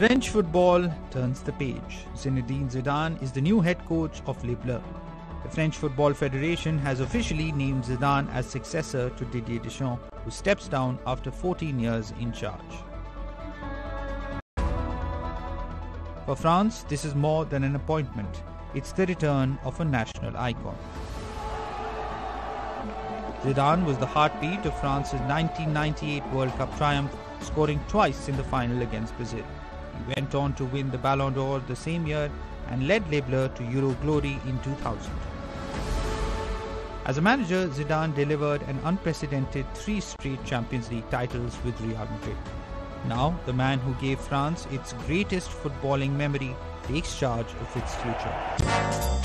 French football turns the page. Zinedine Zidane is the new head coach of Les Bleus. The French Football Federation has officially named Zidane as successor to Didier Deschamps, who steps down after 14 years in charge. For France, this is more than an appointment. It's the return of a national icon. Zidane was the heartbeat of France's 1998 World Cup triumph, scoring twice in the final against Brazil. He went on to win the Ballon d'Or the same year and led Les Bleus to Euro glory in 2000. As a manager, Zidane delivered an unprecedented 3 straight Champions League titles with Real Madrid. Now, the man who gave France its greatest footballing memory takes charge of its future.